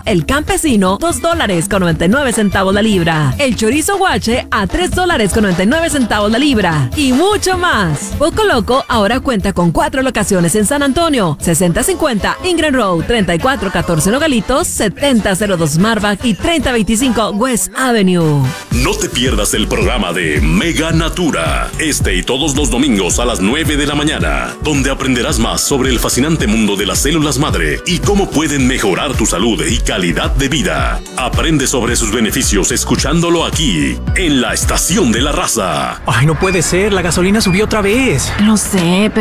el campesino, $2.99 la libra. El chorizo guache a $3.99 la libra. Y mucho más. Poco Loco ahora cuenta con 4 locaciones en San Antonio: 6050 Ingram Road, 3414 Nogalitos, 7002 Marback y 3025 West Avenue. No te pierdas el programa de Mega Natura, este y todos los domingos a las 9 de la mañana, donde aprenderás más sobre el fascinante mundo de las células madre y cómo pueden mejorar tu salud y calidad de vida. Aprende sobre sus beneficios escuchándolo aquí, en la Estación de la Raza. Ay, no puede ser, la gasolina subió otra vez. Lo sé,